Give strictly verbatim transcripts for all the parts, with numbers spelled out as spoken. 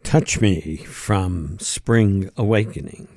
Touch Me from Spring Awakening.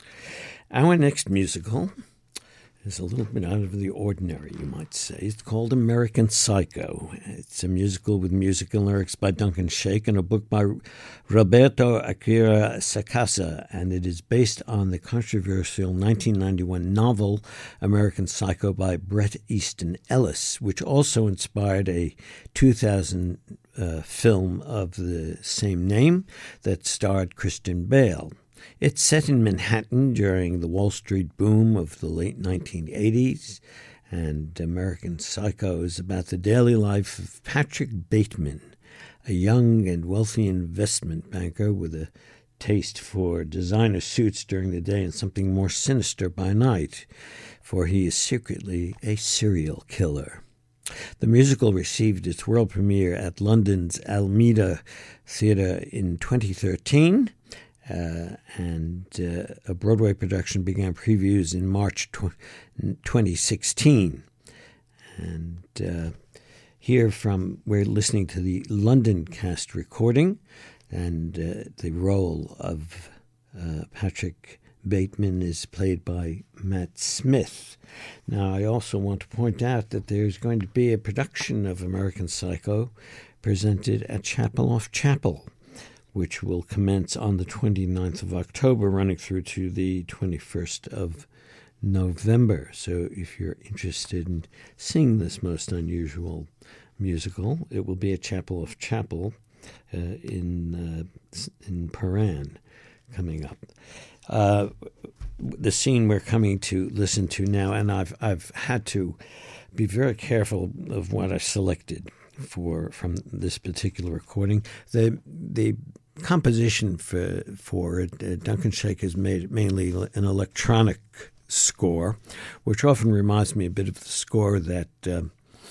Our next musical is a little bit out of the ordinary, you might say. It's called American Psycho. It's a musical with music and lyrics by Duncan Sheik and a book by Roberto Akira Sacasa, and it is based on the controversial nineteen ninety-one novel American Psycho by Bret Easton Ellis, which also inspired a two thousand uh, film of the same name that starred Christian Bale. It's set in Manhattan during the Wall Street boom of the late nineteen eighties, and American Psycho is about the daily life of Patrick Bateman, a young and wealthy investment banker with a taste for designer suits during the day and something more sinister by night, for he is secretly a serial killer. The musical received its world premiere at London's Almeida Theatre in twenty thirteen, Uh, and uh, a Broadway production began previews in March twenty sixteen. And uh, here from, we're listening to the London cast recording, and uh, the role of uh, Patrick Bateman is played by Matt Smith. Now, I also want to point out that there's going to be a production of American Psycho presented at Chapel off Chapel, which will commence on the twenty-ninth of October, running through to the twenty-first of November. So if you're interested in seeing this most unusual musical, it will be at Chapel of Chapel uh, in uh, in Paran coming up. Uh, the scene we're coming to listen to now, and I've I've had to be very careful of what I selected for from this particular recording. The the composition for for it, uh, Duncan Sheik has made mainly an electronic score, which often reminds me a bit of the score that uh,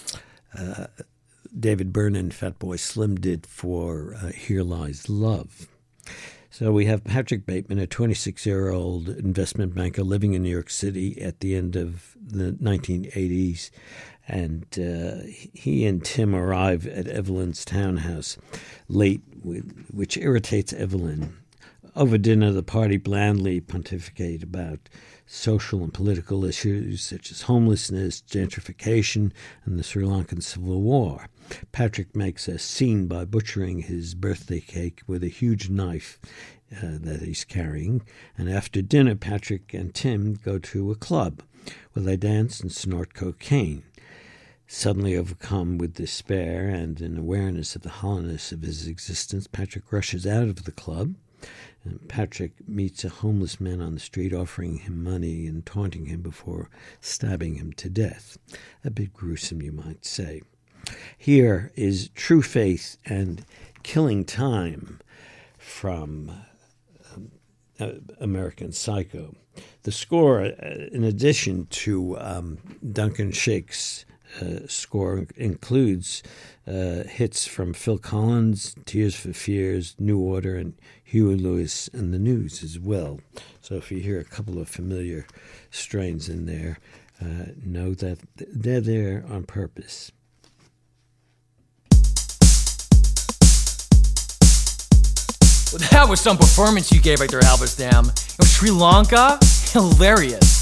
uh, David Byrne and Fatboy Slim did for uh, Here Lies Love. So we have Patrick Bateman, a twenty-six-year-old investment banker living in New York City at the end of the nineteen eighties, and uh, he and Tim arrive at Evelyn's townhouse late, with, which irritates Evelyn. Over dinner, the party blandly pontificate about social and political issues such as homelessness, gentrification, and the Sri Lankan Civil War. Patrick makes a scene by butchering his birthday cake with a huge knife uh, that he's carrying, and after dinner, Patrick and Tim go to a club where they dance and snort cocaine. Suddenly overcome with despair and an awareness of the hollowness of his existence, Patrick rushes out of the club. And Patrick meets a homeless man on the street offering him money and taunting him before stabbing him to death. A bit gruesome, you might say. Here is True Faith and Killing Time from um, uh, American Psycho. The score, uh, in addition to um, Duncan Sheik's Uh, score, includes uh, hits from Phil Collins, Tears for Fears, New Order, and Huey Lewis and the News as well. So if you hear a couple of familiar strains in there, uh, know that they're there on purpose. Well, that was some performance you gave right there, Halberstam. Sri Lanka? Hilarious.